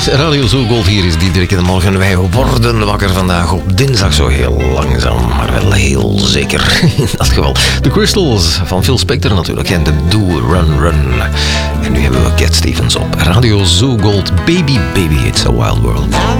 is Radio Zo Gold. Hier is Diederik in de morgen. Wij worden wakker vandaag op dinsdag, zo heel langzaam, maar wel heel zeker in dat geval. The Crystals van Phil Spector natuurlijk en de Do Run Run. En nu hebben we Cat Stevens op Radio Zo Gold. Baby, baby, it's a wild world.